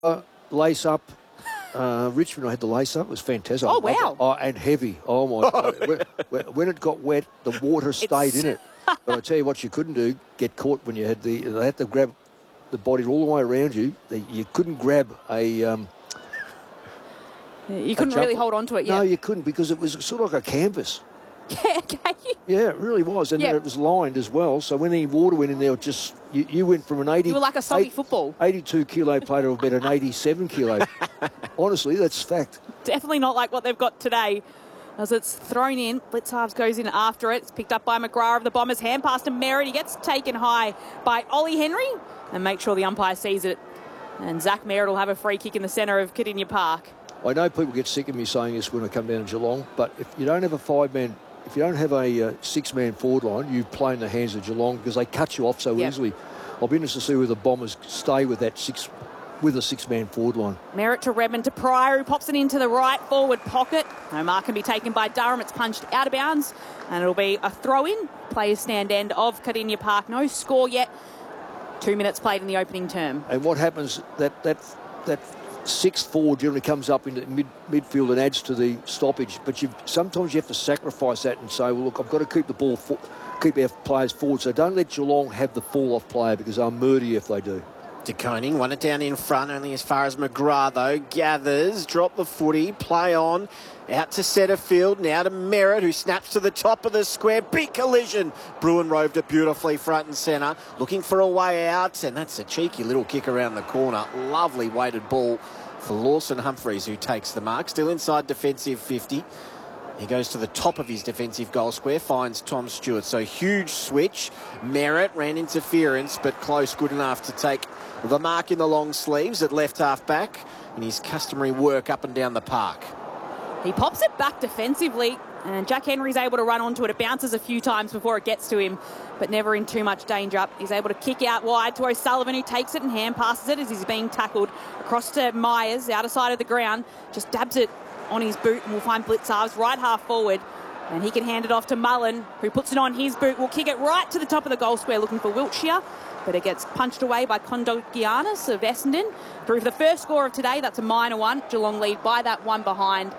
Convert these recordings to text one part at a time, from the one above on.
Lace up. Richmond had the lace up. It was fantastic. Oh, wow. And heavy. Oh, my God. When it got wet, the water stayed in it. But I tell you what you couldn't do, get caught when you had they had to grab the body all the way around you. You couldn't grab a... you couldn't really hold on to it, yeah. No, you couldn't, because it was sort of like a canvas. Yeah, okay. Yeah, it really was. And then it was lined as well. So when any water went in there, you went from an 80... You were like a soggy football. 82-kilo player to about an 87-kilo. Honestly, that's fact. Definitely not like what they've got today. As it's thrown in, Blitzarves goes in after it. It's picked up by McGrath of the Bombers. Hand pass to Merritt. He gets taken high by Ollie Henry. And make sure the umpire sees it. And Zach Merritt will have a free kick in the centre of Kardinia Park. I know people get sick of me saying this when I come down to Geelong, but if you don't have a five-man... If you don't have a six-man forward line, you play in the hands of Geelong because they cut you off so easily. I'll be interested to see whether the Bombers stay with that six-man forward line. Merritt to Redmond to Pryor, who pops it into the right forward pocket. No mark can be taken by Durham. It's punched out of bounds, and it'll be a throw-in. Players stand end of Kardinia Park. No score yet. 2 minutes played in the opening term. And what happens, that sixth forward generally comes up into midfield and adds to the stoppage, but sometimes you have to sacrifice that and say, well, look, I've got to keep the ball, keep our players forward, so don't let Geelong have the fall-off player because they'll murder you if they do. De Koning won it down in front, only as far as McGrath, though. Gathers, drop the footy, play on, out to centre field, now to Merritt, who snaps to the top of the square. Big collision. Bruin roved it beautifully front and centre, looking for a way out, and that's a cheeky little kick around the corner. Lovely weighted ball for Lawson Humphreys, who takes the mark. Still inside defensive 50. He goes to the top of his defensive goal square, finds Tom Stewart. So huge switch. Merritt ran interference, but close, good enough to take the mark in the long sleeves at left half back in his customary work up and down the park. He pops it back defensively, and Jack Henry's able to run onto it. It bounces a few times before it gets to him, but never in too much danger. He's able to kick out wide to O'Sullivan, who takes it and hand passes it as he's being tackled. Across to Myers, outer side of the ground, just dabs it on his boot, and we'll find Blitzarves right half forward. And he can hand it off to Mullen, who puts it on his boot. Will kick it right to the top of the goal square, looking for Wiltshire. But it gets punched away by Kondogiannis of Essendon. Through for the first score of today, that's a minor one. Geelong lead by that one behind.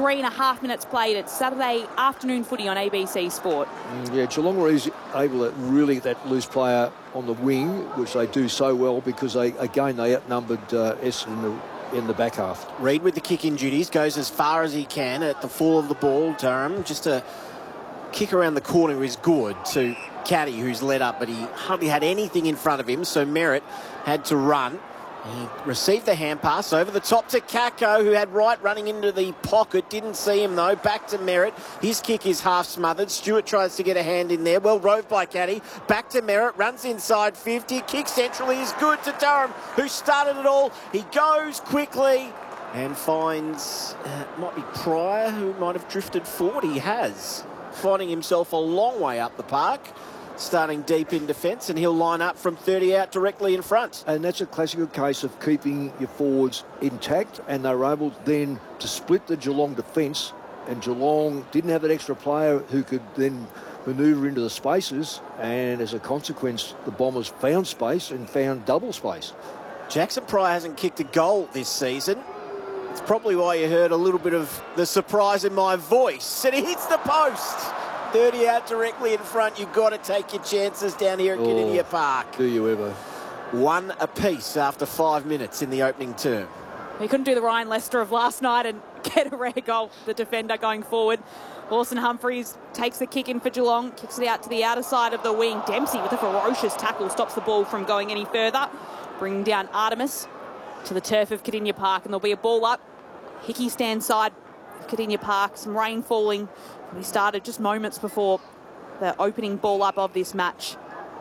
3.5 minutes played. It's Saturday afternoon footy on ABC Sport. Yeah, Geelong were able to really get that loose player on the wing, which they do so well because they outnumbered Essendon in the back half. Reid with the kick-in duties, goes as far as he can at the fall of the ball. Durham, just a kick around the corner is good to Caddy, who's led up, but he hardly had anything in front of him, so Merritt had to run. He received the hand pass over the top to Kako, who had Wright running into the pocket. Didn't see him, though. Back to Merritt. His kick is half smothered. Stewart tries to get a hand in there. Well roved by Caddy. Back to Merritt. Runs inside 50. Kick centrally is good to Durham, who started it all. He goes quickly and finds, might be Pryor, who might have drifted forward. He has. Finding himself a long way up the park. Starting deep in defence, and he'll line up from 30 out directly in front. And that's a classical case of keeping your forwards intact, and they were able then to split the Geelong defence, and Geelong didn't have that extra player who could then manoeuvre into the spaces, and as a consequence, the Bombers found space and found double space. Jackson Pryor hasn't kicked a goal this season. It's probably why you heard a little bit of the surprise in my voice. And he hits the post. 30 out directly in front. You've got to take your chances down here at Kardinia Park. Do you ever? One apiece after 5 minutes in the opening term. He couldn't do the Ryan Lester of last night and get a rare goal, the defender going forward. Lawson Humphreys takes the kick in for Geelong, kicks it out to the outer side of the wing. Dempsey with a ferocious tackle stops the ball from going any further. Bringing down Artemis to the turf of Kardinia Park, and there'll be a ball up. Hickey stands side of Kardinia Park. Some rain falling. We started just moments before the opening ball up of this match.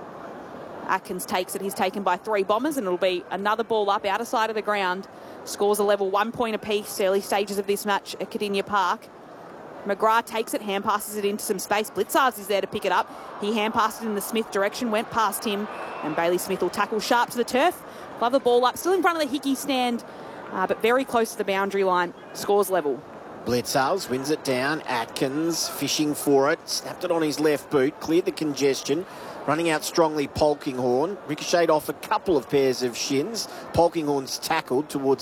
Atkins takes it. He's taken by 3 Bombers, and it'll be another ball up outer side of the ground. Scores a level 1 point apiece. Early stages of this match at Kardinia Park. McGrath takes it, hand passes it into some space. Blitzarves is there to pick it up. He hand passed it in the Smith direction, went past him, and Bailey Smith will tackle sharp to the turf. Love the ball up, still in front of the Hickey stand, but very close to the boundary line. Scores level. Blitzarves wins it down. Atkins fishing for it. Snapped it on his left boot. Cleared the congestion. Running out strongly, Polkinghorne. Ricocheted off a couple of pairs of shins. Polkinghorne's tackled towards